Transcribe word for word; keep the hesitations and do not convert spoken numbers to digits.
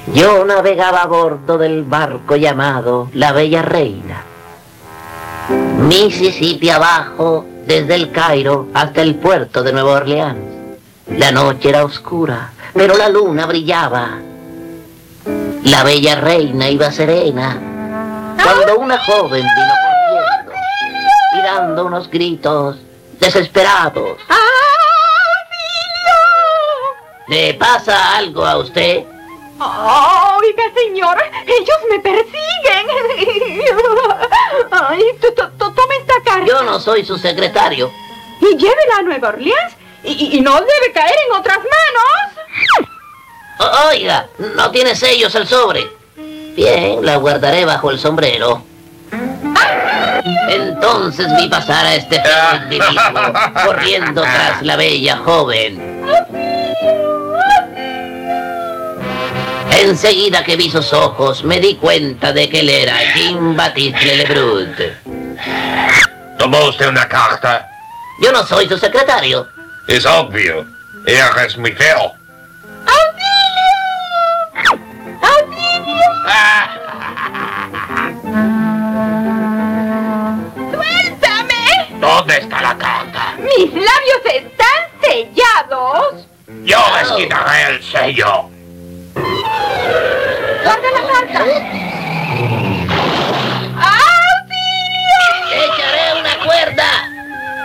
Yo navegaba a bordo del barco llamado La Bella Reina. Mississippi abajo, desde el Cairo hasta el puerto de Nueva Orleans. La noche era oscura, pero la luna brillaba. La Bella Reina iba serena, cuando una joven vino corriendo y dando unos gritos desesperados. ¡Auxilio! ¿Le pasa algo a usted? Oh, oiga, señor, ellos me persiguen. Ay, tome esta carta. Yo no soy su secretario. Y llévela a Nueva Orleans y, y no debe caer en otras manos. O oiga, no tiene sellos el sobre. Bien, la guardaré bajo el sombrero. Entonces vi pasar a este feo individuo corriendo tras la bella joven. Enseguida que vi sus ojos, me di cuenta de que él era Jean-Baptiste Lebrun. ¿Tomó usted una carta? Yo no soy su secretario. Es obvio. Eres muy feo. ¡Auxilio! ¡Auxilio! ¡Suéltame! ¿Dónde está la carta? ¡Mis labios están sellados! Yo les quitaré el sello.